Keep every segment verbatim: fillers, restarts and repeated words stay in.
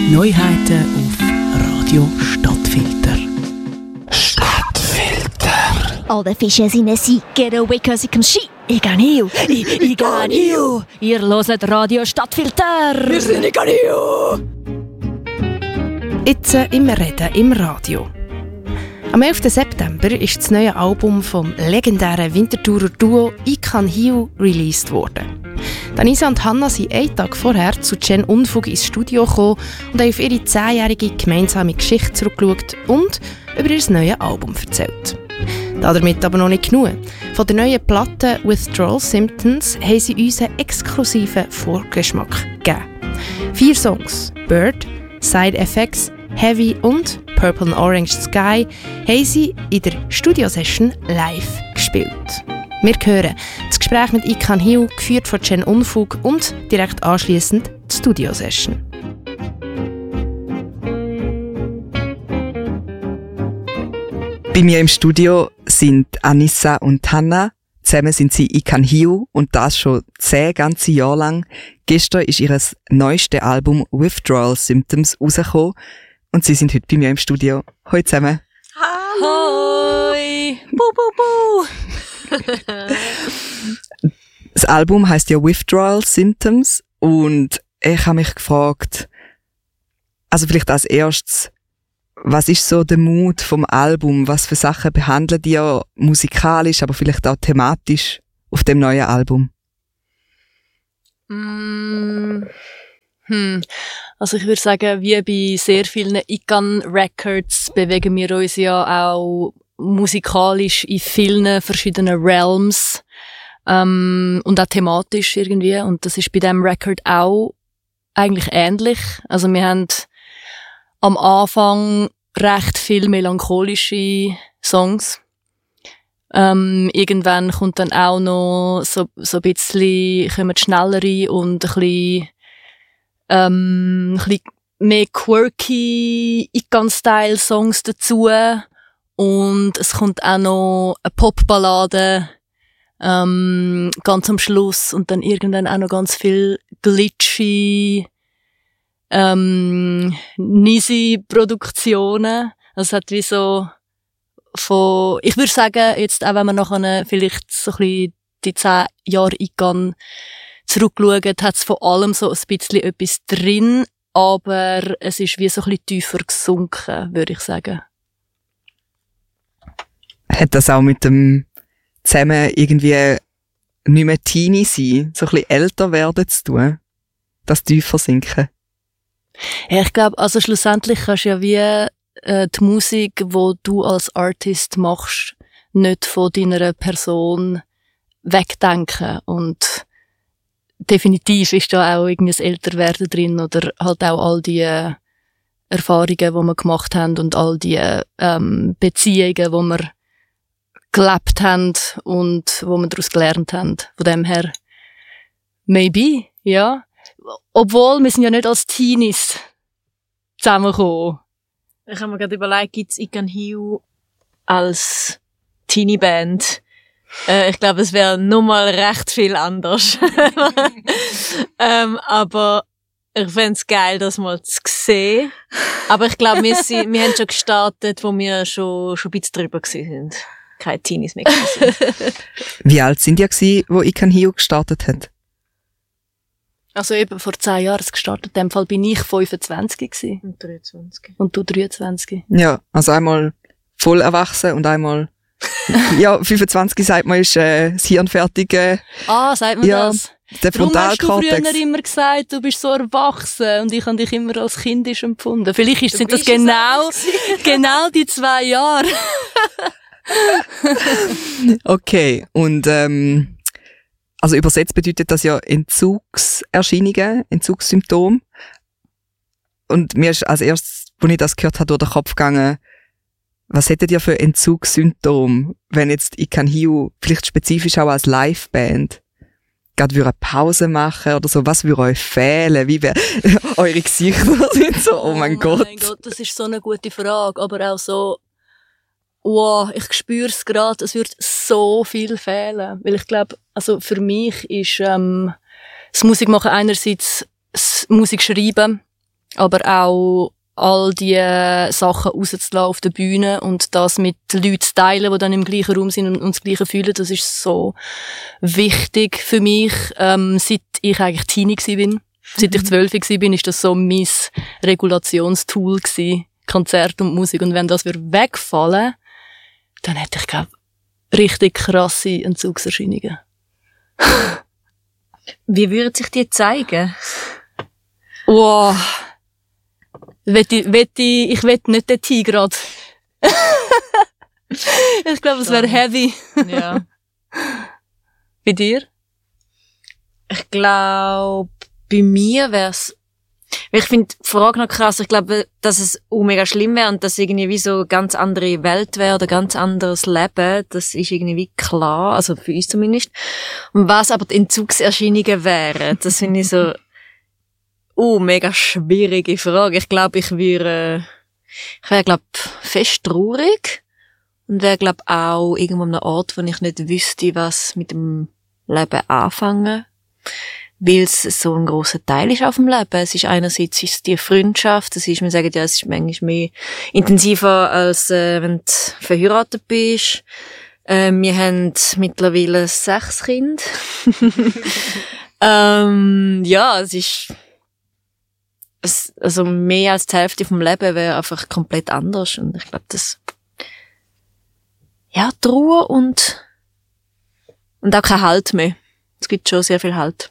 Neuheiten auf Radio Stadtfilter. Stadtfilter. All the fishes in the sea get away cause it comes sheep. Ich kann hier, ich, ich kann hier. Ihr hört Radio Stadtfilter. Wir sind ich kann hier. Jetzt im Reden im Radio. Am elften September ist das neue Album vom legendären Winterthurer Duo I Can Heal released worden. Danisa und Hanna sind einen Tag vorher zu Jen Unfug ins Studio gekommen und haben auf ihre zehnjährige gemeinsame Geschichte zurückgeschaut und über ihr neues Album erzählt. Damit aber noch nicht genug. Von der neuen Platte Withdrawal Symptoms haben sie uns einen exklusiven Vorgeschmack gegeben. Vier Songs, Bird, Side Effects, Heavy und Purple and Orange Sky, haben sie in der Studiosession live gespielt. Wir hören das Gespräch mit I Can Heal, geführt von Jen Unfug, und direkt anschliessend die Studiosession. Bei mir im Studio sind Anissa und Hanna. Zusammen sind sie I Can Heal und das schon zehn ganze Jahre lang. Gestern ist ihr neuestes Album Withdrawal Symptoms rausgekommen und sie sind heute bei mir im Studio. Hallo zusammen. Hallo. Hoi. Bu, bu, bu. Das Album heisst ja Withdrawal Symptoms und ich habe mich gefragt, also vielleicht als erstes, was ist so der Mut vom Album? Was für Sachen behandelt ihr musikalisch, aber vielleicht auch thematisch auf dem neuen Album? Mm, hm. Also ich würde sagen, wie bei sehr vielen I Can Records bewegen wir uns ja auch musikalisch in vielen verschiedenen Realms ähm, und auch thematisch irgendwie. Und das ist bei diesem Record auch eigentlich ähnlich. Also wir haben am Anfang recht viel melancholische Songs. Ähm, irgendwann kommt dann auch noch so, so ein bisschen, kommen schnellere und ein bisschen, ähm, ein bisschen mehr quirky Ican-Style-Songs dazu. Und es kommt auch noch eine Popballade, ähm, ganz am Schluss. Und dann irgendwann auch noch ganz viel glitchy, ähm, niese Produktionen. Also es hat wie so von, ich würde sagen, jetzt auch wenn man nachher vielleicht so ein bisschen die zehn Jahre Ican zurückschaut, hat es von allem so ein bisschen etwas drin, aber es ist wie so ein bisschen tiefer gesunken, würde ich sagen. Hat das auch mit dem zusammen irgendwie nicht mehr Teenie sein, so ein bisschen älter werden zu tun? Das tiefer sinken? Ja, ich glaube, also schlussendlich kannst du ja wie äh, die Musik, die du als Artist machst, nicht von deiner Person wegdenken. Und definitiv ist da auch irgendwie das Älterwerden drin oder halt auch all die äh, Erfahrungen, die wir gemacht haben und all die ähm, Beziehungen, die wir gelebt haben und wo wir daraus gelernt haben. Von dem her, maybe, ja. Obwohl, wir sind ja nicht als Teenies zusammengekommen. Ich habe mir gerade überlegt, gibt es I Can Heal als Teenie-Band? Äh, ich glaube, es wäre nochmal recht viel anders. ähm, aber ich fände es geil, das mal zu sehen. Aber ich glaube, wir, sind, wir haben schon gestartet, wo wir schon, schon ein bisschen drüber waren. Keine Teenies mehr gewesen. Wie alt sind ihr gewesen, wo I Can Heal gestartet hat? Also eben vor zehn Jahren gestartet. In dem Fall bin ich fünfundzwanzig gewesen. Und dreiundzwanzig. Und du dreiundzwanzig. Ja, also einmal voll erwachsen und einmal, ja, fünfundzwanzig sagt man, ist äh, das Hirn fertig. Äh, Ah, sagt man ja, das? der Darum hast du Frontalkortex. früher immer gesagt, du bist so erwachsen und ich habe dich immer als kindisch empfunden. Vielleicht ist, sind das bist es genau, genau die zwei Jahre. Okay, und ähm, also übersetzt bedeutet das ja Entzugserscheinungen, Entzugssymptome. Und mir ist als erstes, als ich das gehört habe, durch den Kopf gegangen, was hättet ihr für Entzugssymptome, wenn jetzt I Can Heal vielleicht spezifisch auch als Liveband gerade würde eine Pause machen oder so, was würde euch fehlen? Wie wär, eure Gesichter sind so, oh mein oh Gott. Oh mein Gott, das ist so eine gute Frage, aber auch so, wow, ich spüre es gerade, es wird so viel fehlen. Weil ich glaube, also für mich ist ähm, das Musikmachen einerseits das Musik schreiben, aber auch all die Sachen rauszulassen auf der Bühne und das mit Leuten zu teilen, die dann im gleichen Raum sind und, und das Gleiche fühlen, das ist so wichtig für mich, ähm, seit ich eigentlich Teenie war. Seit ich zwölf war, bin, ist das so mein Regulationstool gewesen, Konzert und Musik. Und wenn das wegfallen würde, dann hätte ich, glaube richtig krasse Entzugserscheinungen. Wie würden sich die zeigen? Wow. Wett ich, wett ich, ich wett nicht dorthin gerade. Ich glaube, es wäre heavy. Ja. Bei dir? Ich glaube, bei mir wär's, ich finde die Frage noch krass. Ich glaube, dass es auch mega schlimm wäre und dass irgendwie wie so eine ganz andere Welt wäre oder ganz anderes Leben. Das ist irgendwie klar. Also für uns zumindest. Und was aber die Entzugserscheinungen wären, das finde ich so, oh, mega schwierige Frage. Ich glaube, ich wäre, ich wäre, glaube fest traurig und wäre, glaube auch irgendwo an einem Ort, wo ich nicht wüsste, was mit dem Leben anfangen, weil es so ein grosser Teil ist auf dem Leben. Es ist einerseits ist es die Freundschaft, das ist, man sagt ja, es ist manchmal mehr intensiver, als äh, wenn du verheiratet bist. Äh, wir haben mittlerweile sechs Kinder. ähm, ja, es ist es, also mehr als die Hälfte vom Leben wäre einfach komplett anders und ich glaube, das ja, die Ruhe und und auch kein Halt mehr. Es gibt schon sehr viel Halt.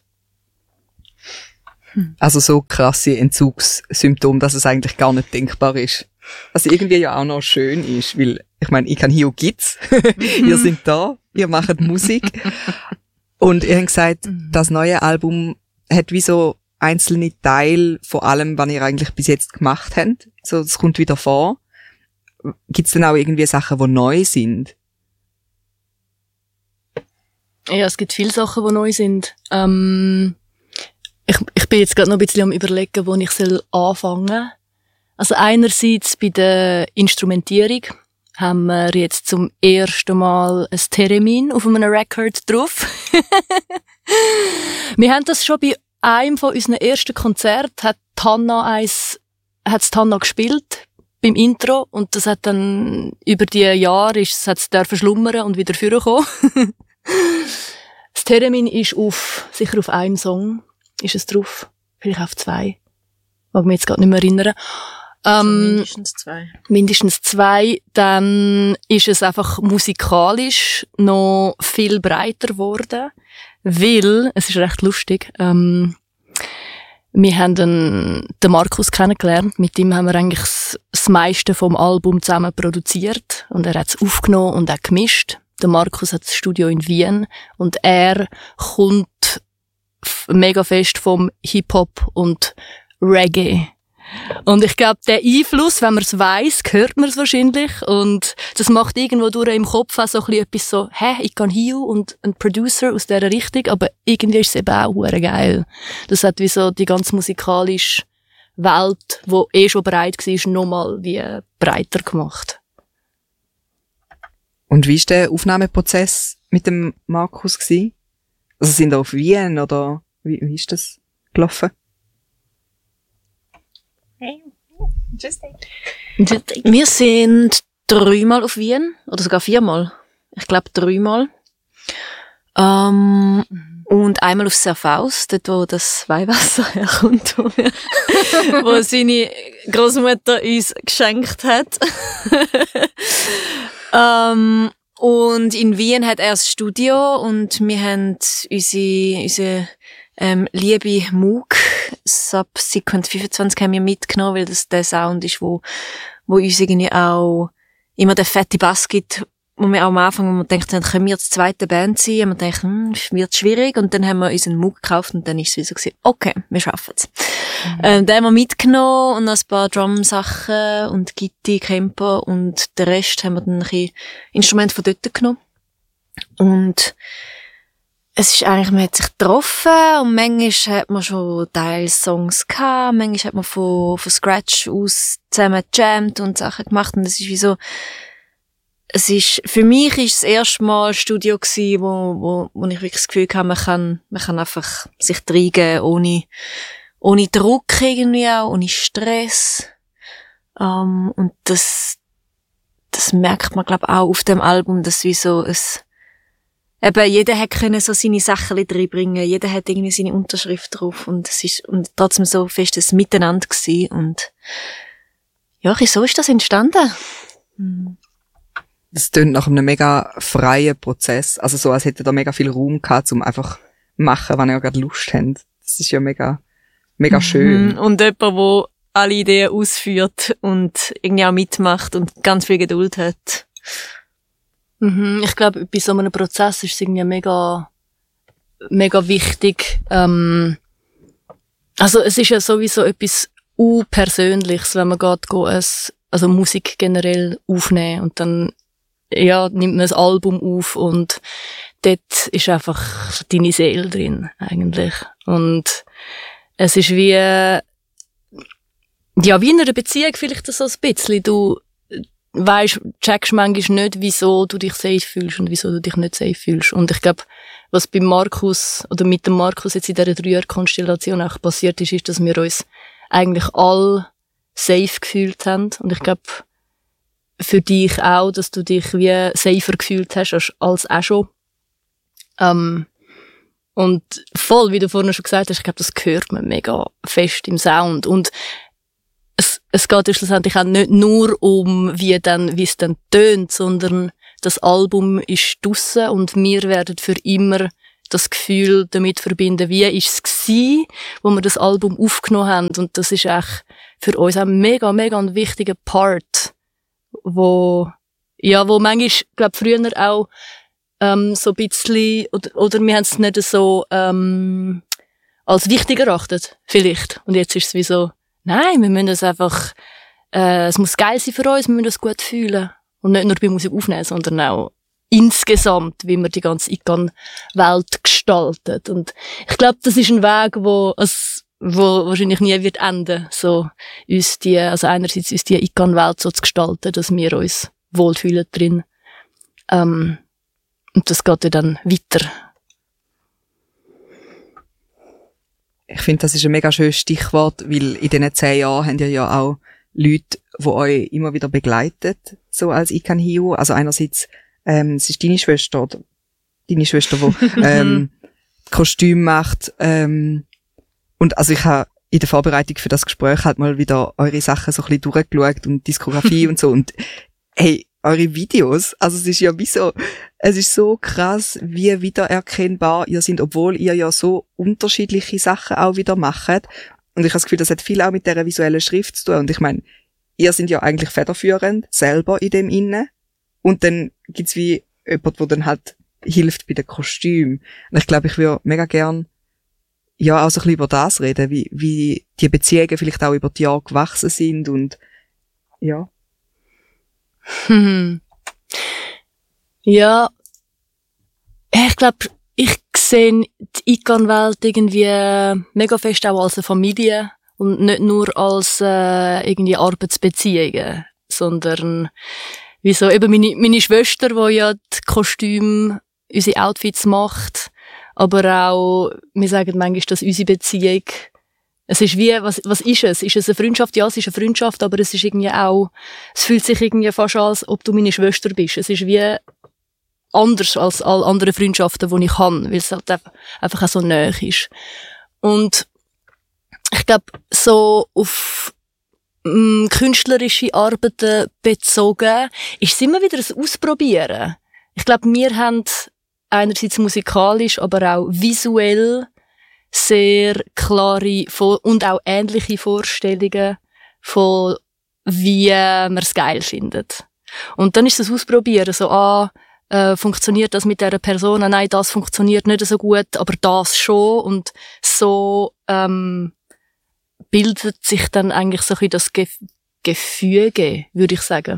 Also so krasse Entzugssymptome, dass es eigentlich gar nicht denkbar ist. Was irgendwie ja auch noch schön ist, weil, ich meine, ich kann hier gibt's. Ihr seid da, ihr macht Musik. Und ihr habt gesagt, das neue Album hat wie so einzelne Teile von allem, was ihr eigentlich bis jetzt gemacht habt. So, es kommt wieder vor. Gibt's denn auch irgendwie Sachen, die neu sind? Ja, es gibt viele Sachen, die neu sind. Ähm, ich, ich bin jetzt gerade noch ein bisschen am Überlegen, wo ich soll anfangen soll. Also einerseits bei der Instrumentierung haben wir jetzt zum ersten Mal ein Theremin auf einem Record drauf. Wir haben das schon bei einem von unseren ersten Konzerten, hat Hanna eins, hat's Hanna gespielt beim Intro und das hat dann über die Jahre ist es hat's dürfen schlummern und wieder vorkommen. Das Theremin ist auf sicher auf einem Song ist es drauf, vielleicht auf zwei. Mag mich jetzt gerade nicht mehr erinnern. Ähm, mindestens zwei. Mindestens zwei. Dann ist es einfach musikalisch noch viel breiter geworden, weil, es ist recht lustig, ähm, wir haben den, den Markus kennengelernt, mit dem haben wir eigentlich das, das meiste vom Album zusammen produziert und er hat es aufgenommen und auch gemischt. Der Markus hat das Studio in Wien und er kommt mega fest vom Hip-Hop und Reggae. Und ich glaube, der Einfluss, wenn man es weiss, hört man es wahrscheinlich. Und das macht irgendwo durch im Kopf auch so ein bisschen etwas so, hä, ich kann hier und ein Producer aus dieser Richtung, aber irgendwie ist es eben auch hure geil. Das hat wie so die ganze musikalische Welt, die eh schon breit war, nochmal wie breiter gemacht. Und wie war der Aufnahmeprozess mit dem Markus gewesen? Also sind wir auf Wien oder wie, wie ist das gelaufen? Wir sind dreimal auf Wien, oder sogar viermal. Ich glaube dreimal. Ähm, und einmal auf Serfaus, dort wo das Weihwasser herkommt, wo, wir, wo seine Großmutter uns geschenkt hat. ähm, und in Wien hat er das Studio und wir haben unsere, unsere ähm, liebe Moog Subsequent fünfundzwanzig haben wir mitgenommen, weil das der Sound ist, wo, wo uns irgendwie auch immer der fette Bass gibt, wo wir auch am Anfang, wo man denkt, dann können wir die zweite Band sein, und man denkt, hm, wird schwierig, und dann haben wir unseren Moog gekauft und dann ist es wie so gewesen, okay, wir schaffen's. Mhm. Ähm, den haben wir mitgenommen und noch ein paar Drum-Sachen und Gitti, Camper und den Rest haben wir dann ein bisschen Instrumente von dort genommen. Und es ist eigentlich, man hat sich getroffen und manchmal hat man schon teils Songs gehabt, manchmal hat man von, von Scratch aus zusammen gejammt und Sachen gemacht, und es ist wie so, es ist, für mich ist das erste Mal Studio gewesen, wo, wo, wo ich wirklich das Gefühl habe, man kann, man kann einfach sich reingeben, ohne, ohne Druck irgendwie auch, ohne Stress. Ähm, und das, das merkt man, glaube ich, auch auf dem Album, dass wie so ein, eben, jeder hat können so seine Sachen reinbringen, jeder hat irgendwie seine Unterschrift drauf und es ist, und trotzdem so fest ein Miteinander gewesen und, ja, so ist das entstanden. Hm. Das tönt nach einem mega freien Prozess, also so, als hätte da mega viel Raum gehabt, um einfach machen, wenn ihr gerade Lust habt. Das ist ja mega, mega schön. Und jemand, der alle Ideen ausführt und irgendwie auch mitmacht und ganz viel Geduld hat. Mhm, ich glaube, bei so einem Prozess ist es irgendwie mega, mega wichtig. Ähm, also es ist ja sowieso etwas unpersönliches, wenn man geht, geht es, also Musik generell aufnehmen und dann ja, nimmt man ein Album auf und dort ist einfach deine Seele drin, eigentlich. Und es ist wie, ja, wie in einer Beziehung vielleicht so ein bisschen. Du weisst, checkst manchmal nicht, wieso du dich safe fühlst und wieso du dich nicht safe fühlst. Und ich glaube, was bei Markus, oder mit dem Markus jetzt in dieser Dreier-Konstellation auch passiert ist, ist, dass wir uns eigentlich alle safe gefühlt haben. Und ich glaube, für dich auch, dass du dich wie safer gefühlt hast als, als auch schon. Ähm, und voll, wie du vorhin schon gesagt hast, ich glaube, das hört man mega fest im Sound. Und es, es geht ja schlussendlich auch nicht nur um, wie, dann, wie es dann tönt, sondern das Album ist draussen und wir werden für immer das Gefühl damit verbinden, wie ist es gewesen, wo wir das Album aufgenommen haben. Und das ist echt für uns auch mega, mega ein wichtiger Part, wo, ja, wo manchmal, glaub, früher auch, ähm, so ein bisschen, oder, oder wir haben es nicht so, ähm, als wichtig erachtet, vielleicht. Und jetzt ist es wie so, nein, wir müssen es einfach, äh, es muss geil sein für uns, wir müssen es gut fühlen. Und nicht nur bei Musik aufnehmen, sondern auch insgesamt, wie man die ganze Ikan-Welt gestaltet. Und ich glaube, das ist ein Weg, wo es, wo wahrscheinlich nie wird enden, so uns die, also einerseits uns die Ikan-Welt so zu gestalten, dass wir uns wohlfühlen drin. Ähm, und das geht ja dann weiter. Ich finde, das ist ein mega schönes Stichwort, weil in diesen zehn Jahren haben ihr ja auch Leute, die euch immer wieder begleitet, so als Ikan Hiu. Also einerseits, ähm, es ist deine Schwester, oder deine Schwester, die ähm, Kostüm macht. Ähm, und also ich habe in der Vorbereitung für das Gespräch halt mal wieder eure Sachen so ein bisschen durchgeschaut und Diskografie und so. Und hey, eure Videos, also es ist ja wie so, es ist so krass, wie wiedererkennbar ihr seid, obwohl ihr ja so unterschiedliche Sachen auch wieder macht. Und ich habe das Gefühl, das hat viel auch mit dieser visuellen Schrift zu tun. Und ich meine, ihr seid ja eigentlich federführend, selber in dem Innen. Und dann gibt's wie jemand, der dann halt hilft bei den Kostümen. Und ich glaube, ich würde mega gern ja auch so ein bisschen über das reden, wie, wie die Beziehungen vielleicht auch über die Jahre gewachsen sind und ja. Hm. Ja, ich glaube, ich sehe die Ikan-Welt irgendwie mega fest auch als eine Familie und nicht nur als äh, irgendwie Arbeitsbeziehungen, sondern wie so eben meine, meine Schwester, die ja die Kostüme, unsere Outfits macht, aber auch, wir sagen manchmal, dass unsere Beziehung, es ist wie, was, was ist es? Ist es eine Freundschaft? Ja, es ist eine Freundschaft, aber es ist irgendwie auch, es fühlt sich irgendwie fast an, als ob du meine Schwester bist. Es ist wie anders als alle anderen Freundschaften, die ich habe, weil es halt einfach auch so nahe ist. Und ich glaube, so auf mh, künstlerische Arbeiten bezogen, ist es immer wieder ein Ausprobieren. Ich glaube, wir haben einerseits musikalisch, aber auch visuell sehr klare und auch ähnliche Vorstellungen von, wie man es geil findet. Und dann ist das Ausprobieren, so, ah, äh, funktioniert das mit dieser Person? Ah, nein, das funktioniert nicht so gut, aber das schon. Und so ähm, bildet sich dann eigentlich so ein bisschen das Ge- Gefüge, würde ich sagen.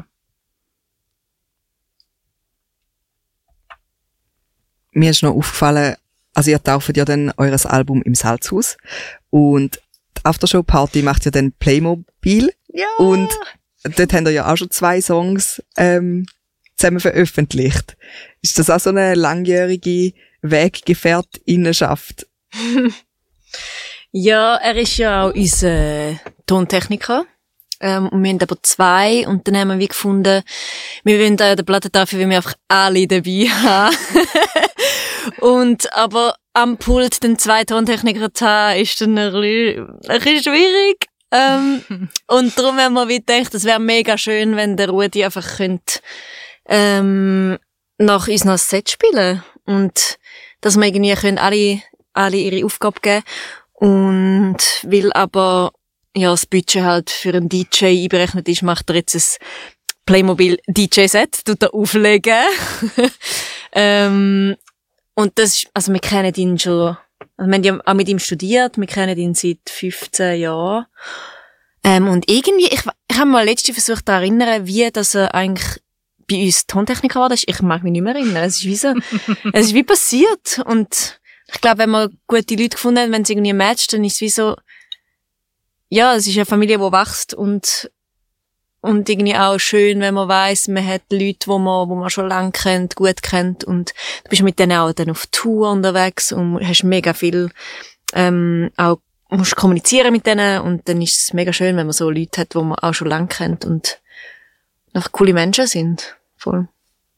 Mir ist noch aufgefallen, also ihr tauft ja dann eures Album im Salzhaus und die Aftershow-Party macht ja dann Playmobil. Ja. Und dort habt ihr ja auch schon zwei Songs ähm, zusammen veröffentlicht. Ist das auch so eine langjährige Weggefährtinnenschaft? Ja, er ist ja auch unser Tontechniker. Ähm, und wir haben aber zwei, und dann haben wir wie gefunden, wir wollen an der Plattentafel, weil wir einfach alle dabei haben. Und, aber am Pult den zwei Tontechniker zu haben, ist dann ein bisschen, ein bisschen schwierig. Ähm, und darum haben wir wie gedacht, es wäre mega schön, wenn der Rudi einfach könnte, ähm, nach uns noch ein Set spielen. Und, dass wir irgendwie können alle, alle ihre Aufgabe geben. Und, weil aber, ja, das Budget halt für einen D J einberechnet ist, macht er jetzt ein Playmobil D J-Set, tut er auflegen. ähm, und das ist, also wir kennen ihn schon, also wir haben ja auch mit ihm studiert, wir kennen ihn seit fünfzehn Jahren. Ähm, und irgendwie, ich, ich habe mal letztens versucht zu erinnern, wie das er eigentlich bei uns Tontechniker war. Ich mag mich nicht mehr erinnern. Es ist wie so, es ist wie passiert. Und ich glaube, wenn wir gute Leute gefunden haben, wenn es irgendwie matcht, dann ist es wie so, ja, es ist eine Familie, die wächst, und, und irgendwie auch schön, wenn man weiss, man hat Leute, wo man, wo man schon lange kennt, gut kennt, und du bist mit denen auch dann auf Tour unterwegs und hast mega viel, ähm, auch, musst kommunizieren mit denen, und dann ist es mega schön, wenn man so Leute hat, wo man auch schon lange kennt und einfach coole Menschen sind. Voll.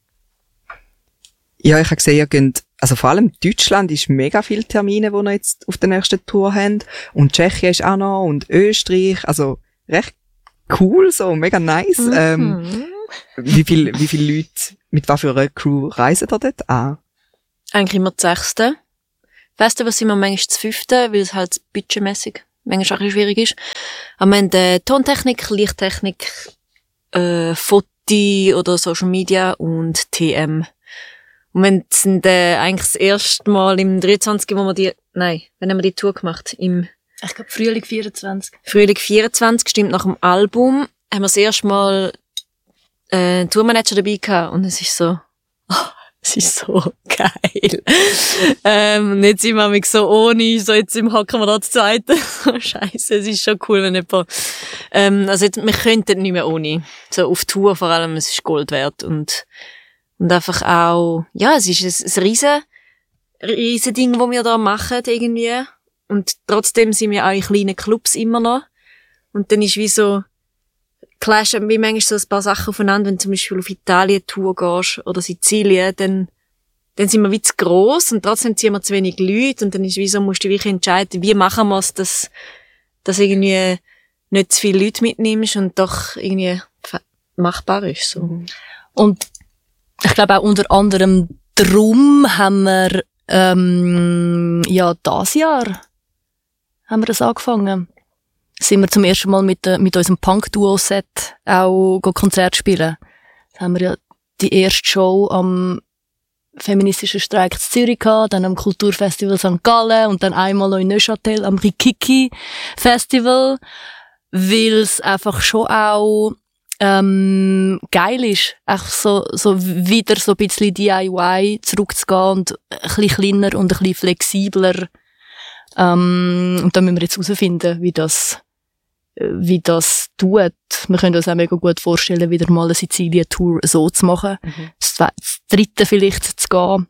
Ja, ich habe gesehen, ihr könnt, also vor allem Deutschland ist mega viele Termine, die ihr jetzt auf der nächsten Tour habt. Und Tschechien ist auch noch, und Österreich. Also recht cool, so mega nice. Mhm. Ähm, wie viel, wie viele Leute, mit was für einer Crew reisen ihr dort an? Eigentlich immer das Sechste. Weißt du, was sind wir manchmal das Fünfte, weil es halt budgetmässig manchmal auch ein bisschen schwierig ist. Aber wir haben äh, Tontechnik, Lichttechnik, äh, Foto oder Social Media und T M. Und wir sind äh, eigentlich das erste Mal im dreiundzwanzig, wo wir die, nein, wann haben wir die Tour gemacht? Im Ich glaube Frühling vierundzwanzig. Frühling vierundzwanzig, stimmt, nach dem Album, haben wir das erste Mal äh, einen Tourmanager dabei gehabt, und es ist so, oh, es ist so geil. ähm, und jetzt sind wir so ohne, so jetzt hocken wir da zu zweit. Scheiße, es ist schon cool, wenn jemand, ähm, also jetzt, wir könnten nicht mehr ohne. So auf Tour vor allem, es ist Gold wert, und Und einfach auch, ja, es ist ein, ein riesen, riesen Ding, das wir da machen, irgendwie. Und trotzdem sind wir auch in kleinen Clubs immer noch. Und dann ist wie so, clashen wie manchmal so ein paar Sachen aufeinander, wenn du zum Beispiel auf Italien-Tour gehst oder Sizilien, dann, dann sind wir wie zu gross, und trotzdem ziehen wir zu wenig Leute, und dann ist wie so, musst du wirklich entscheiden, wie machen wir es, dass, dass irgendwie nicht zu viele Leute mitnimmst und doch irgendwie machbar ist, so. Und ich glaube auch unter anderem drum haben wir ähm, ja dieses Jahr haben wir das angefangen. Sind wir zum ersten Mal mit, äh, mit unserem Punk-Duo-Set auch Konzert spielen. Da haben wir ja die erste Show am feministischen Streik in Zürich gehabt, dann am Kulturfestival Sankt Gallen und dann einmal noch in Neuchâtel am Rikiki Festival, weil es einfach schon auch ähm, geil ist, einfach so, so wieder so ein bisschen D I Y zurückzugehen und ein bisschen kleiner und ein bisschen flexibler. Ähm, und da müssen wir jetzt herausfinden, wie das, wie das tut. Wir können uns auch mega gut vorstellen, wieder mal eine Sizilien-Tour so zu machen. Mhm. Das, das dritte vielleicht zu gehen.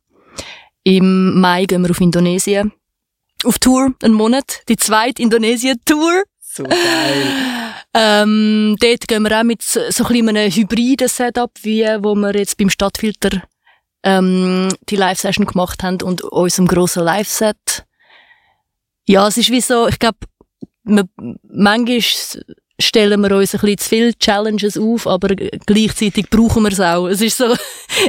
Im Mai gehen wir auf Indonesien. Auf Tour, einen Monat. Die zweite Indonesien-Tour. So geil. Ähm, dort gehen wir auch mit so, so ein bisschen einem hybriden Setup, wie wo wir jetzt beim Stadtfilter ähm, die Live-Session gemacht haben und unserem grossen Live-Set. Ja, es ist wie so, ich glaube, manchmal stellen wir uns ein bisschen zu viele Challenges auf, aber gleichzeitig brauchen wir es auch. Es ist so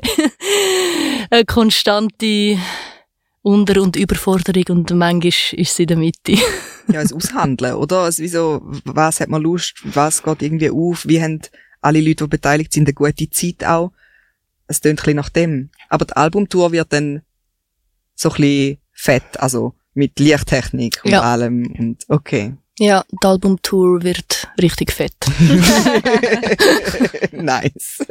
eine konstante Unter- und Überforderung, und manchmal ist sie in der Mitte. Ja, es aushandeln, oder? Also, wieso, was hat man Lust, was geht irgendwie auf, wie haben alle Leute, die beteiligt sind, eine gute Zeit auch. Es tönt ein bisschen nach dem. Aber die Albumtour wird dann so ein bisschen fett, also mit Lichttechnik und ja. allem. Und okay. Ja, die Albumtour wird richtig fett. Nice.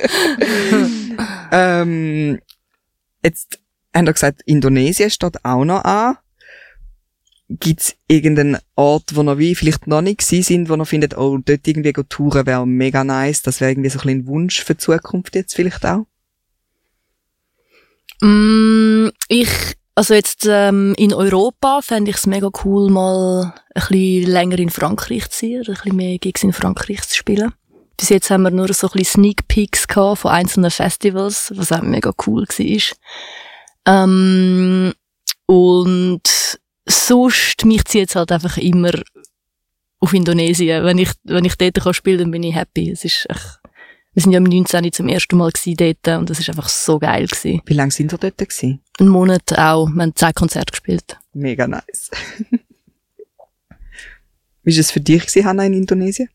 ähm, jetzt haben wir gesagt, Indonesien steht auch noch an. Gibt's irgendeinen Ort, wo noch wie vielleicht noch nicht gewesen sind, wo noch findet, oh, dort irgendwie go touren wäre mega nice, das wäre irgendwie so ein bisschen ein Wunsch für die Zukunft jetzt vielleicht auch? Mm, ich Also jetzt ähm, in Europa fände ich es mega cool, mal ein bisschen länger in Frankreich zu sein, oder ein bisschen mehr Gigs in Frankreich zu spielen. Bis jetzt haben wir nur so ein bisschen Sneak Peeks gehabt von einzelnen Festivals, was auch mega cool war. Ähm, und sonst, mich zieht es halt einfach immer auf Indonesien. Wenn ich, wenn ich dort kann spielen, dann bin ich happy. Es ist echt, wir sind ja im neunzehn zum ersten Mal dort und das ist einfach so geil gewesen. Wie lange sind wir dort gewesen? Einen Monat auch. Wir haben zehn Konzerte gespielt. Mega nice. Wie war es für dich gewesen, Hannah, in Indonesien?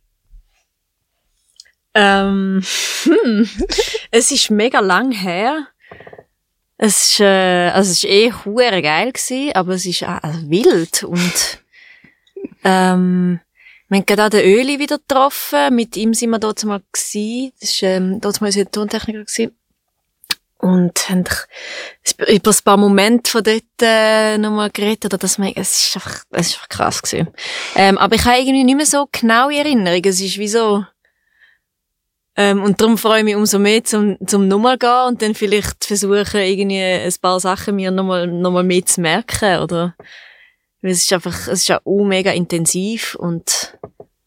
Ähm, hm. Es ist mega lang her. Es ist, äh, also es ist eh hure geil gewesen, aber es ist auch also wild und, ähm, wir haben gerade auch den Öli wieder getroffen. Mit ihm sind wir dort mal gewesen. Das war, ähm, dort mal unser Tontechniker gewesen. Und haben über ein paar Momente von dort, äh, nochmal geredet, oder dass man, es ist einfach, es ist einfach krass gewesen. Ähm, aber ich habe irgendwie nicht mehr so genau in Erinnerung. Es ist wie so, Ähm, und darum freue ich mich umso mehr, zum, zum nochmal gehen und dann vielleicht versuchen, irgendwie ein paar Sachen mir nochmal, nochmal mehr zu merken, oder? Weil es ist einfach, es ist ja auch mega intensiv und,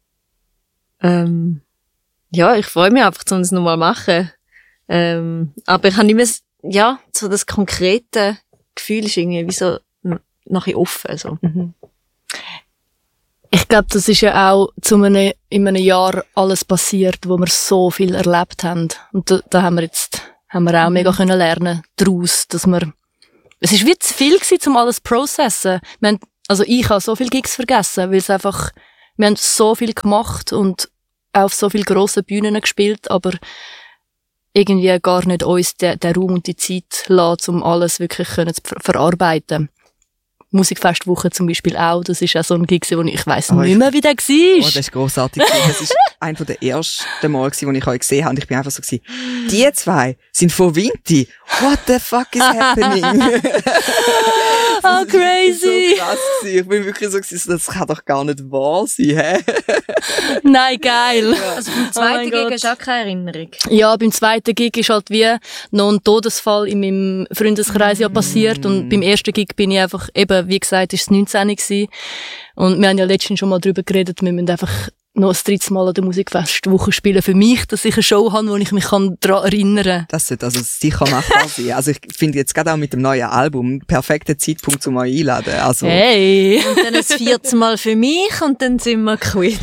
ähm, ja, ich freue mich einfach, um es nochmal zu machen. Ähm, aber ich habe nicht mehr, ja, so das konkrete Gefühl ist irgendwie wie so nachher offen, so. Mhm. Ich glaube, das ist ja auch zu einem, in einem Jahr alles passiert, wo wir so viel erlebt haben. Und da, da haben wir jetzt, haben wir auch mega können lernen daraus, dass wir, es ist wie zu viel gewesen, um alles zu processen. Wir haben, also ich habe so viele Gigs vergessen, weil es einfach, wir haben so viel gemacht und auf so viele grosse Bühnen gespielt, aber irgendwie gar nicht uns den, den Raum und die Zeit lassen, um alles wirklich können zu ver- verarbeiten. Musikfestwoche zum Beispiel auch, das ist auch so ein Gig, wo ich, ich weiss oh, nicht mehr, wie der war. Oh, das ist grossartig. Das ist einer der ersten Mal, wo ich euch gesehen habe. Und ich bin einfach so gewesen, die zwei sind von Vinti. What the fuck is happening? Oh, crazy. Das war so krass gewesen. Ich bin wirklich so gewesen, das kann doch gar nicht wahr sein, hä? Nein, geil. Also beim zweiten oh Gig hast du auch keine Erinnerung? Ja, beim zweiten Gig ist halt wie noch ein Todesfall in meinem Freundeskreis ja passiert. Mm. Und beim ersten Gig bin ich einfach, eben, wie gesagt, ist es neunzehn gewesen. Und wir haben ja letztens schon mal darüber geredet, wir müssen einfach noch ein drittes Mal an der Musikfestwoche spielen. Für mich, dass ich eine Show habe, wo ich mich daran erinnern kann. Das sollte also sicher machbar sein. Also ich finde jetzt gerade auch mit dem neuen Album perfekter Zeitpunkt, um euch einladen. Also hey! Und dann ein viertes Mal für mich und dann sind wir quitt.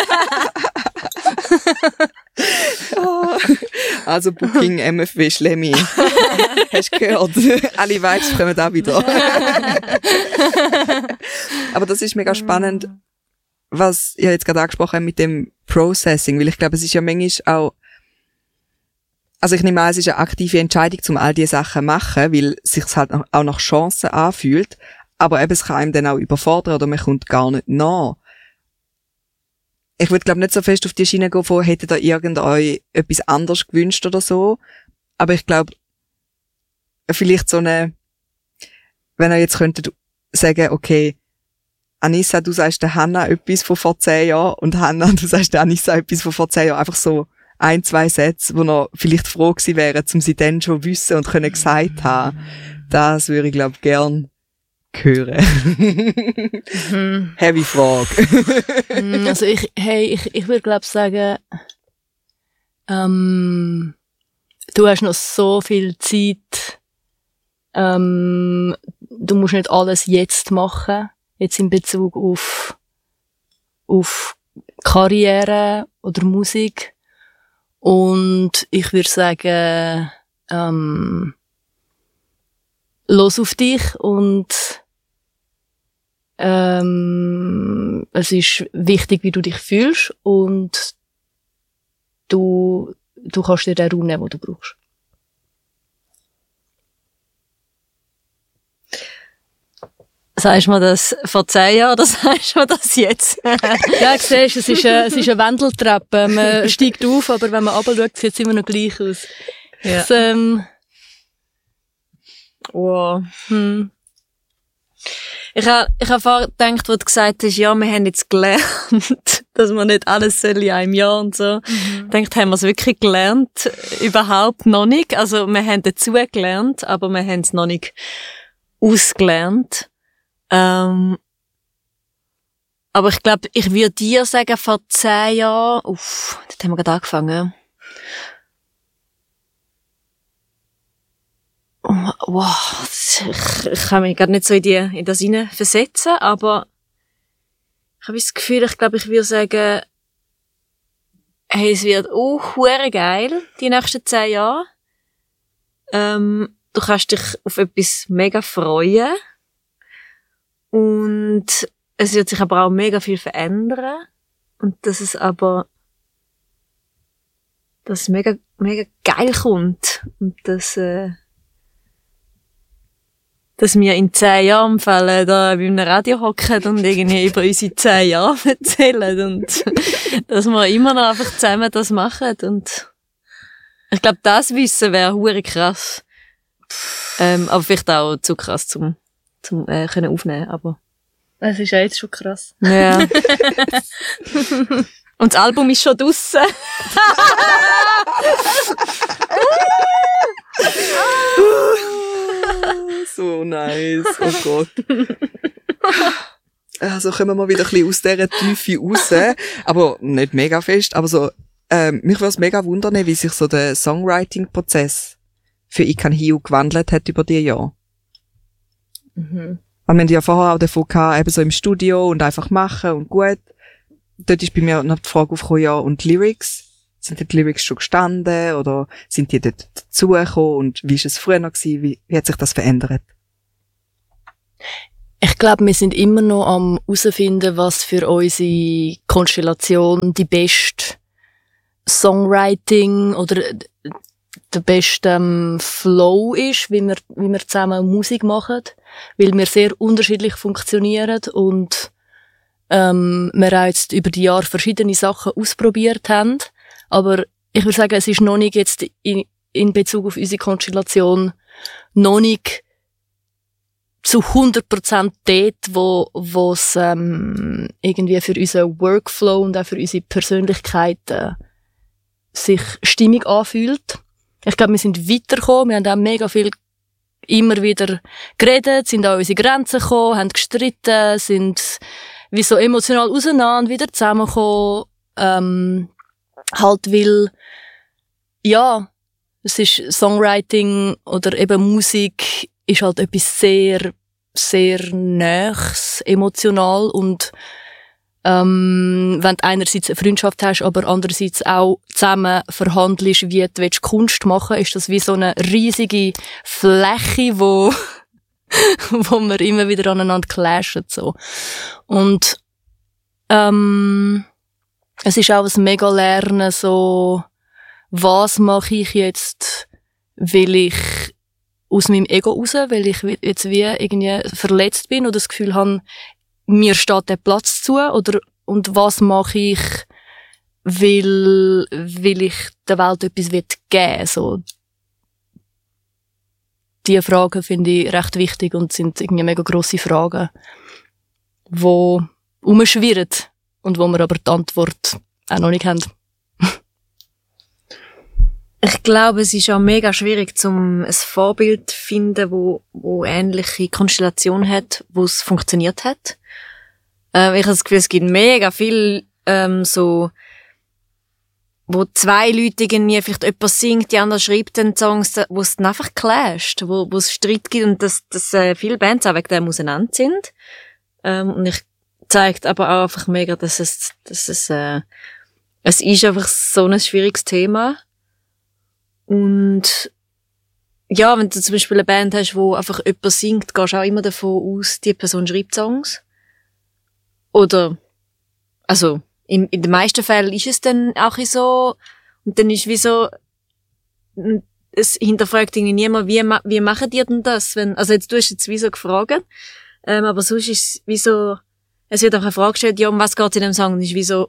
Also Booking M F W Schlemmi. Hast du gehört? Alle Vibes kommen auch wieder. Aber das ist mega spannend, was ihr jetzt gerade angesprochen habt mit dem Processing, weil ich glaube, es ist ja manchmal auch, also ich nehme an, es ist eine aktive Entscheidung, um all diese Sachen zu machen, weil es sich halt auch nach Chancen anfühlt, aber eben es kann einem dann auch überfordern oder man kommt gar nicht nach. Ich würde glaube nicht so fest auf die Schiene gehen, von hätte da irgendeuch etwas anderes gewünscht oder so, aber ich glaube, vielleicht so eine, wenn ihr jetzt könntet sagen, okay, Anissa, du sagst der Hannah etwas von vor zehn Jahren und Hannah, du sagst der Anissa etwas von vor zehn Jahren. Einfach so ein, zwei Sätze, wo noch vielleicht froh gewesen wären, um sie dann schon wissen und können gesagt haben. Das würde ich, glaube gern hören. Mhm. Heavy Frage. Also ich, hey, ich, ich würde glaube sagen, ähm, du hast noch so viel Zeit, ähm, du musst nicht alles jetzt machen. Jetzt in Bezug auf, auf Karriere oder Musik. Und ich würde sagen, ähm, los auf dich und, ähm, es ist wichtig, wie du dich fühlst und du, du kannst dir den Raum nehmen, den du brauchst. Sagst du mir das vor zehn Jahren oder sagst du mir das jetzt? Ja, siehst, es ist eine, es ist eine Wendeltreppe. Man steigt auf, aber wenn man runterschaut, sieht es immer noch gleich aus. Ja. Das, ähm, wow. hm. Ich habe ich hab vorher gedacht, wo du gesagt hast, ja, wir haben jetzt gelernt, dass man nicht alles soll in einem Jahr und so. Mhm. Ich denke, haben wir es wirklich gelernt? Überhaupt noch nicht. Also, wir haben dazu gelernt, aber wir haben es noch nicht ausgelernt. Ähm, aber ich glaube, ich würde dir sagen, vor zehn Jahren, uff, dort haben wir gerade angefangen. Wow, ich, ich kann mich gerade nicht so in, die, in das hinein versetzen, aber ich habe das Gefühl, ich glaube, ich würde sagen, hey, es wird auch hure geil, die nächsten zehn Jahre. Ähm, du kannst dich auf etwas mega freuen. Und es wird sich aber auch mega viel verändern. Und dass es aber, dass es mega, mega geil kommt. Und dass, äh, dass wir in zehn Jahren Fälle da bei einem Radio hocken und irgendwie über unsere zehn Jahre erzählen und dass wir immer noch einfach zusammen das machen. Und ich glaube, das Wissen wäre hure krass. Ähm, aber vielleicht auch zu krass zum, zum äh, können aufnehmen. Aber es ist ja jetzt schon krass. ja. Und das Album ist schon draussen. So nice, oh Gott. Also kommen wir wieder ein bisschen aus dieser Tiefe raus, aber nicht mega fest, aber so, ähm, mich würde es mega wundern, wie sich so der Songwriting-Prozess für Ich kann Hiu gewandelt hat über die Jahre. Mhm. Wir haben ja vorher auch davon gehabt, eben so im Studio und einfach machen und gut. Dort ist bei mir noch die Frage aufgekommen, ja, und die Lyrics? Sind die Lyrics schon gestanden oder sind die dort dazugekommen und wie war es früher noch gewesen? Wie, wie hat sich das verändert? Ich glaube, wir sind immer noch am herausfinden, was für unsere Konstellation die beste Songwriting oder der beste ähm, Flow ist, wie wir, wie wir zusammen Musik machen, weil wir sehr unterschiedlich funktionieren und ähm, wir auch jetzt über die Jahre verschiedene Sachen ausprobiert haben. Aber ich würde sagen, es ist noch nicht jetzt in, in Bezug auf unsere Konstellation noch nicht zu hundert Prozent dort, wo wo es ähm, irgendwie für unseren Workflow und auch für unsere Persönlichkeit äh, sich stimmig anfühlt. Ich glaube, wir sind weitergekommen, wir haben auch mega viel immer wieder geredet, sind an unsere Grenzen gekommen, haben gestritten, sind wie so emotional auseinander wieder zusammengekommen. Ähm, halt weil, ja, es ist Songwriting oder eben Musik ist halt etwas sehr, sehr Nächs, emotional und ähm, wenn du einerseits eine Freundschaft hast, aber andererseits auch zusammen verhandelst, wie du Kunst machen willst, ist das wie so eine riesige Fläche, wo wo wir immer wieder aneinander clashen, so. Und ähm, es ist auch ein mega Lernen, so, was mache ich jetzt, weil ich aus meinem Ego raus, weil ich jetzt wie irgendwie verletzt bin oder das Gefühl habe, mir steht der Platz zu, oder, und was mache ich, weil, weil ich der Welt etwas geben will, so. Diese Fragen finde ich recht wichtig und sind irgendwie mega grosse Fragen, die umschwirren und wo wir aber die Antwort auch noch nicht haben. Ich glaube, es ist auch mega schwierig, um ein Vorbild zu finden, wo, wo ähnliche Konstellation hat, wo es funktioniert hat. Ähm, ich habe das Gefühl, es gibt mega viel ähm, so, wo zwei Leute irgendwie vielleicht jemand singt, die andere schreibt dann Songs, wo es dann einfach clasht, wo, wo es Streit gibt und dass, dass äh, viele Bands auch wegen dem auseinander sind. Ähm, und ich zeigt aber auch einfach mega, dass es, dass es, äh, es ist einfach so ein schwieriges Thema. Und ja, wenn du zum Beispiel eine Band hast, wo einfach jemand singt, gehst du auch immer davon aus, die Person schreibt Songs. Oder, also, in, in den meisten Fällen ist es dann auch so, und dann ist wie so, es hinterfragt irgendwie niemand, wie, wie machen die denn das? Wenn, also jetzt, du hast jetzt wie so gefragt, ähm, aber sonst ist es wie so, es wird auch eine Frage gestellt, ja, um was geht's in dem Song? Und ist wie so,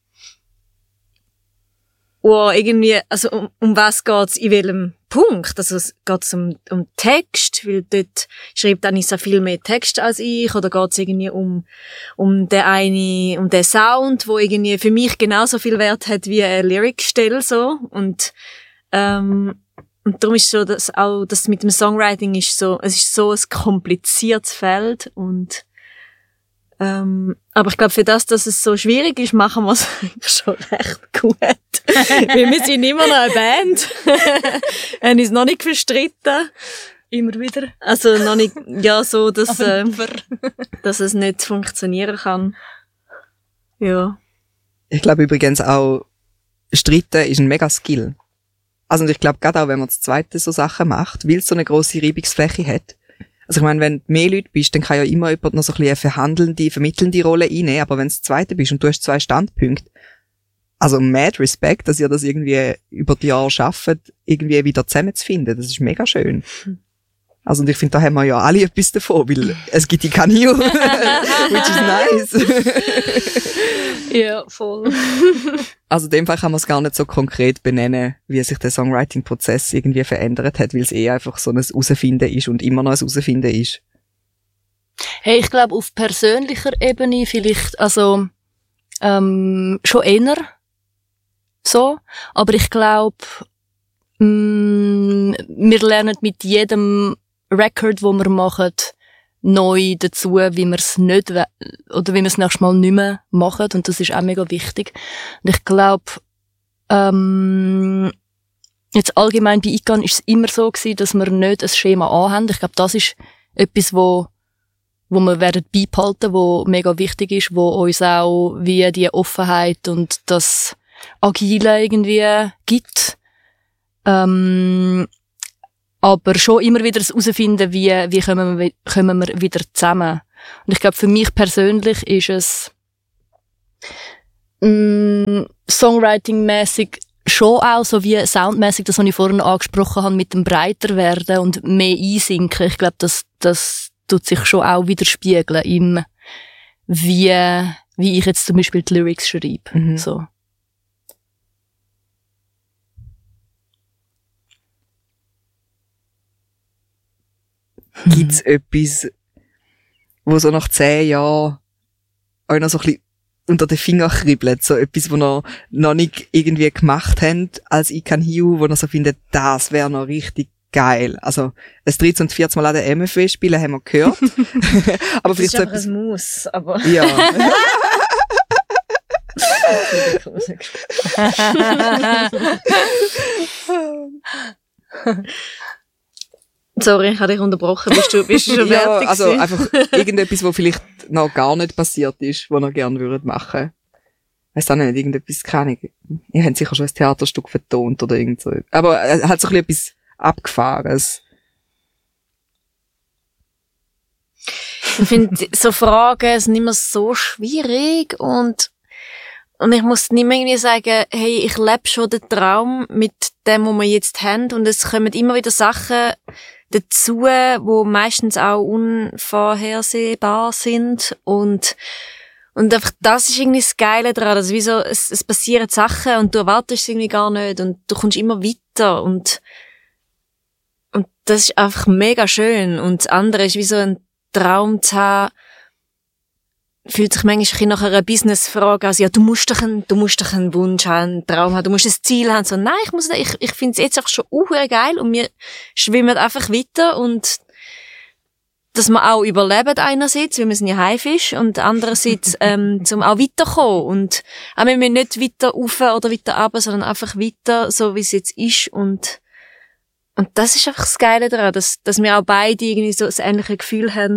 wow, irgendwie, also um, um was geht's in welchem Punkt? Also es geht's um, um Text, weil dort schreibt Anissa viel mehr Text als ich, oder geht's irgendwie um, um den eine, um den Sound, wo irgendwie für mich genauso viel Wert hat wie eine Lyricstelle, so. Und, ähm, und darum ist so, dass auch das mit dem Songwriting ist so, es ist so ein kompliziertes Feld und ähm, aber ich glaube, für das, dass es so schwierig ist, machen wir es schon recht gut. Weil wir sind immer noch eine Band. Wir haben uns noch nicht verstritten. Immer wieder. Also noch nicht, ja, so, dass, äh, dass es nicht funktionieren kann. Ja. Ich glaube übrigens auch, Streiten ist ein mega Skill. Also, und ich glaube, gerade auch, wenn man das Zweite so Sachen macht, weil es so eine grosse Reibungsfläche hat. Also, ich meine, wenn du mehr Leute bist, dann kann ja immer jemand noch so ein bisschen eine verhandelnde, vermittelnde Rolle einnehmen, aber wenn du das Zweite bist und du hast zwei Standpunkte, also mad Respekt, dass ihr das irgendwie über die Jahre schafft, irgendwie wieder zusammenzufinden. Das ist mega schön. Also, und ich finde, da haben wir ja alle etwas davon, weil es gibt die Kanio, which is nice. Ja, voll. Also, in dem Fall kann man es gar nicht so konkret benennen, wie sich der Songwriting-Prozess irgendwie verändert hat, weil es eh einfach so ein Herausfinden ist und immer noch ein Herausfinden ist. Hey, ich glaube, auf persönlicher Ebene vielleicht, also, ähm, schon eher so. Aber ich glaube, mm, wir lernen mit jedem Record, wo wir machen, neu dazu, wie wir es nicht, we- oder wie wir es nächstes Mal nicht mehr machen. Und das ist auch mega wichtig. Und ich glaube, ähm, jetzt allgemein bei Ikan ist es immer so gewesen, dass wir nicht ein Schema anhaben. Ich glaube, das ist etwas, wo, wo wir werden beibehalten, wo mega wichtig ist, wo uns auch wie die Offenheit und das Agile irgendwie gibt. Ähm, aber schon immer wieder das herausfinden, wie, wie kommen wir, kommen wir wieder zusammen. Und ich glaube, für mich persönlich ist es mh, Songwriting-mäßig schon auch, so wie soundmäßig, das, was ich vorhin angesprochen habe, mit dem breiter werden und mehr einsinken. Ich glaube, das, das tut sich schon auch widerspiegeln im, wie, wie ich jetzt zum Beispiel die Lyrics schreibe. Mhm. So. Gibt's etwas, wo so nach zehn Jahren euch noch so ein bisschen unter den Finger kribbelt? So etwas, wo ihr noch nicht irgendwie gemacht habt als Ikan Hiu, wo ihr so findet, das wäre noch richtig geil. Also, das dritte und vierte Mal an der M F W spielen haben wir gehört. Aber Das vielleicht ist so einfach etwas, ein Muss, aber... ja. Sorry, ich habe dich unterbrochen. Bist du, bist du schon Ja, fertig also gewesen? einfach irgendetwas, wo vielleicht noch gar nicht passiert ist, wo ihr gerne würdet machen. Weiss auch nicht, irgendetwas, keine Ahnung. Ihr habt sicher schon ein Theaterstück vertont oder irgend so. Aber äh, halt so ein bisschen etwas Abgefahrenes. Ich finde, so Fragen sind immer so schwierig und, und ich muss nicht mehr irgendwie sagen, hey, ich lebe schon den Traum mit dem, was wir jetzt haben und es kommen immer wieder Sachen dazu, wo meistens auch unvorhersehbar sind und und einfach das ist irgendwie das Geile daran, also wie so, es, es passieren Sachen und du erwartest es irgendwie gar nicht und du kommst immer weiter und und das ist einfach mega schön und das andere ist wie so ein Traum zu haben, fühlt sich manchmal ein bisschen nach einer Business-Frage an, ja, du musst doch einen, du musst doch einen Wunsch haben, einen Traum haben, du musst ein Ziel haben, so, nein, ich muss nicht, ich, ich finde es jetzt einfach schon uhuere geil und wir schwimmen einfach weiter und dass wir auch überleben einerseits, weil wir sind ja Haifisch und andererseits, ähm, zum auch weiterkommen und auch wenn wir nicht weiter rauf oder weiter runter, sondern einfach weiter, so wie es jetzt ist und und das ist einfach das Geile daran, dass, dass wir auch beide irgendwie so das ähnliche Gefühl haben,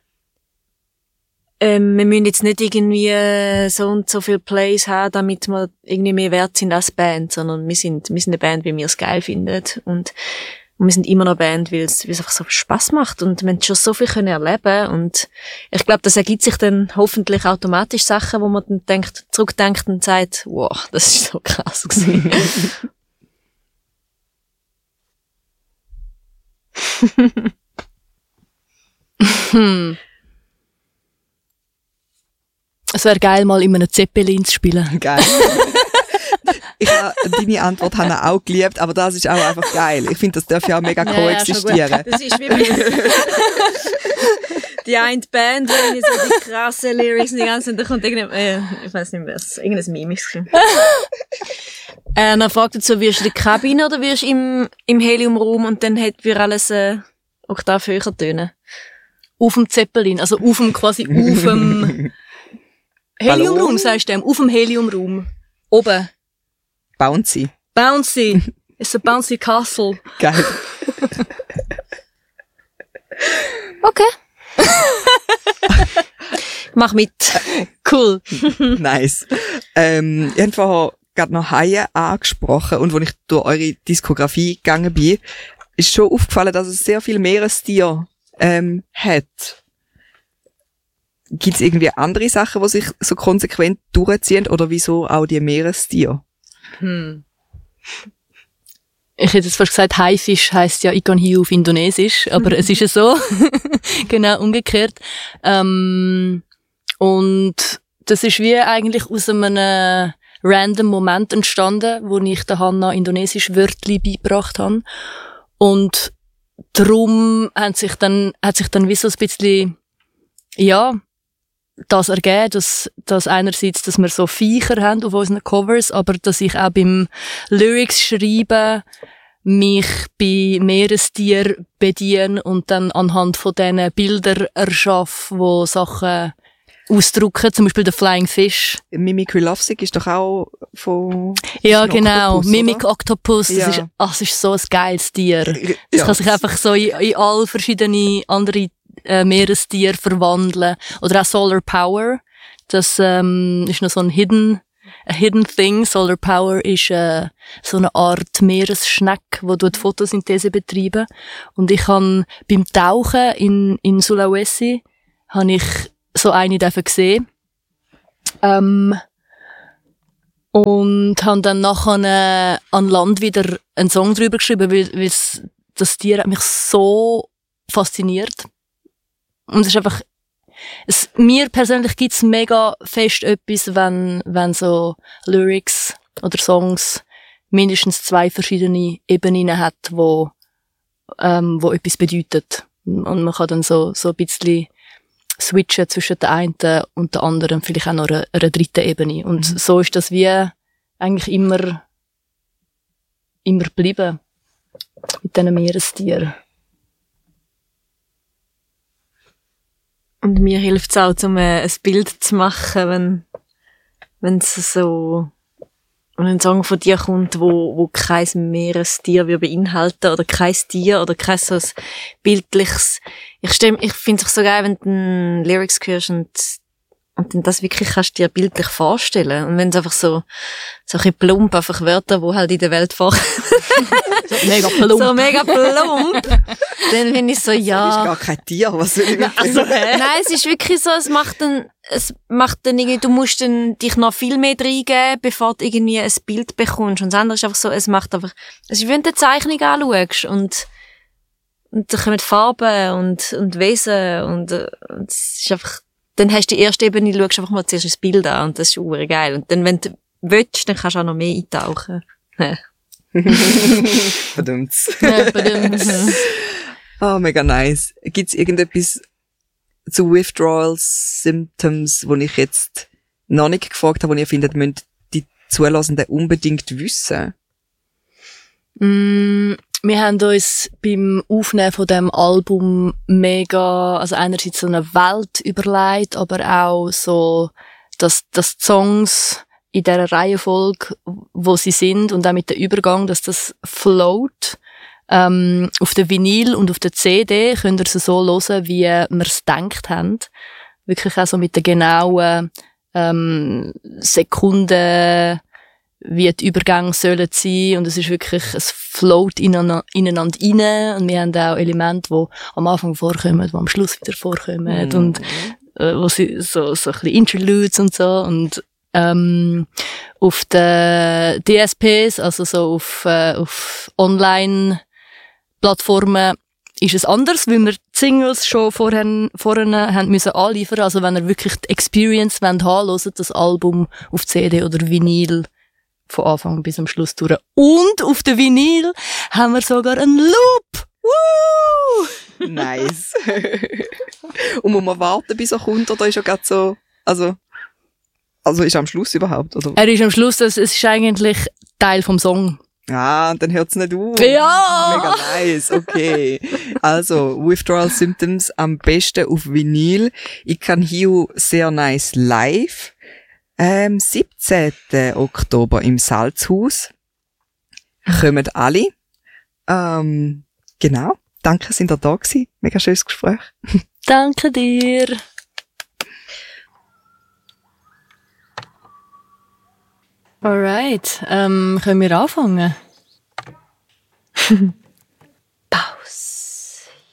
ähm, wir müssen jetzt nicht irgendwie so und so viel Plays haben, damit wir irgendwie mehr wert sind als Band, sondern wir sind, wir sind eine Band, wie wir es geil finden und, und wir sind immer noch eine Band, weil es, weil es einfach so Spass macht und wir haben schon so viel können erleben und ich glaube, das ergibt sich dann hoffentlich automatisch Sachen, wo man dann denkt, zurückdenkt und sagt, wow, das ist so krass gewesen. Hm. Es wäre geil, mal in einem Zeppelin zu spielen. Geil. Ich habe deine Antwort habe ich auch geliebt, aber das ist auch einfach geil. Ich finde, das darf ja auch mega Ja, koexistieren. ja, schon gut. Das ist wie bei die eine Band, wenn ich so die krassen Lyrics die ganze Zeit, da kommt irgendein, äh, ich weiß nicht mehr, was, irgendein Meme ist. Äh, dann fragt dazu, wirst du in der Kabine oder wirst du im, im Heliumraum und dann hat wir alles äh, Oktav höher tönen? Auf dem Zeppelin, also auf dem, quasi auf dem Heliumraum, sagst du dem, auf dem Heliumraum. Oben. Bouncy. Bouncy. It's a bouncy castle. Geil. Okay. Mach mit. Cool. Nice. Ähm, ich habe vorher gerade noch Haie angesprochen und als ich durch eure Diskografie gegangen bin, ist schon aufgefallen, dass es sehr viele Meerestiere ähm, hat. Gibt es irgendwie andere Sachen, die sich so konsequent durchziehen oder wieso auch die Meerestiere? Hm. Ich hätte jetzt fast gesagt, Haifisch heisst ja Ikan Hiu auf Indonesisch, aber es ist ja so. Genau, umgekehrt. Ähm, und das ist wie eigentlich aus einem random Moment entstanden, wo ich der Hanna indonesisch Wörtli beigebracht habe. Und darum hat sich dann, hat sich dann wie so ein bisschen, ja, das ergeben, dass, dass einerseits, dass wir so Viecher haben auf unseren Covers, aber dass ich auch beim Lyrics schreiben mich bei Meerestier bediene und dann anhand von diesen Bildern erschaffe, wo Sachen ausdrücken, zum Beispiel der Flying Fish. Mimic We Lovesick ist doch auch von... Ja, genau. Octopus, Mimic oder? Octopus, das, Ja. ist, ach, das ist so ein geiles Tier. Das Ja. kann sich einfach so in, in all verschiedene andere äh, Meerestiere verwandeln. Oder auch Solar Power. Das ähm, ist noch so ein Hidden, ein Hidden Thing. Solar Power ist äh, so eine Art Meeresschneck, wo die Photosynthese betreiben. Und ich habe beim Tauchen in, in Sulawesi habe ich so eine dürfen gesehen. Ähm, und habe dann nachher äh, an Land wieder einen Song drüber geschrieben, weil, weil das Tier hat mich so fasziniert. Und es ist einfach, es, mir persönlich gibt's mega fest etwas, wenn, wenn so Lyrics oder Songs mindestens zwei verschiedene Ebenen hat, wo, ähm, wo etwas bedeutet. Und man kann dann so, so ein bisschen switchen zwischen der einen und der anderen, vielleicht auch noch einer, einer dritten Ebene. Und mhm. so ist das wie eigentlich immer, immer geblieben mit diesen Meerestieren. Und mir hilft es auch, um äh, ein Bild zu machen, wenn, wenn es so, wenn ein Song von dir kommt, wo, wo kein Meerestier wir beinhalten, oder kein Tier, oder kein so ein bildliches, ich stell, ich finde es so geil, wenn du den Lyrics hörst und, und dann das wirklich kannst du dir bildlich vorstellen. Und wenn es einfach so, so ein bisschen plump, einfach Wörter, die halt in der Welt vorkommen. So mega plump. So mega plump. Dann finde ich so, ja. Das ist gar kein Tier, was soll ich mit Also, nein, es ist wirklich so, es macht dann, es macht dann irgendwie, du musst dann dich noch viel mehr reingeben, bevor du irgendwie ein Bild bekommst. Und das andere ist einfach so, es macht einfach, es ist, wenn du eine Zeichnung anschaust und, und da kommen Farben und, und Wesen und, und es ist einfach, dann hast du die erste Ebene, schaust einfach mal zuerst das Bild an und das ist super geil. Und dann, wenn du willst, dann kannst du auch noch mehr eintauchen. Verdammt. Ja, verdammt. Oh, mega nice. Gibt's irgendetwas zu Withdrawal Symptoms, wo ich jetzt noch nicht gefragt habe, wo ihr findet, müssen die Zulassenden unbedingt wissen? Mm, wir haben uns beim Aufnehmen von dem Album mega, also einerseits so eine Welt überlegt, aber auch so, dass, dass die Songs in dieser Reihenfolge, wo sie sind und auch mit dem Übergang, dass das float. Ähm, auf der Vinyl und auf der C D könnt ihr sie so hören, wie wir es gedacht haben. Wirklich auch so mit den genauen ähm, Sekunden, wie die Übergänge sollen sein. Und es ist wirklich, es float ineinander rein. Und wir haben auch Elemente, die am Anfang vorkommen, die am Schluss wieder vorkommen. Mm. Und äh, wo sie so, so ein bisschen Interludes und so. Und ähm, auf den D S Ps, also so auf, äh, auf Online-Plattformen, ist es anders, weil wir die Singles schon vorher, vorher haben müssen anliefern. Also wenn ihr wirklich die Experience wollt haben, hört das Album auf C D oder Vinyl von Anfang bis am Schluss durch. Und auf der Vinyl haben wir sogar einen Loop! Woo! Nice. Und muss man warten, bis er kommt, oder ist er gerade so, also, also ist er am Schluss überhaupt, oder? Er ist am Schluss, es ist eigentlich Teil vom Song. Ah, dann hört's nicht auf. Ja! Mega nice, okay. Also, Withdrawal Symptoms am besten auf Vinyl. Ich kann hier sehr nice live. Ähm, siebzehnten Oktober im Salzhaus. Kommen alle. Ähm, genau. Danke, sind ihr da gewesen. Mega schönes Gespräch. Danke dir. Alright, ähm, können wir anfangen? Pause.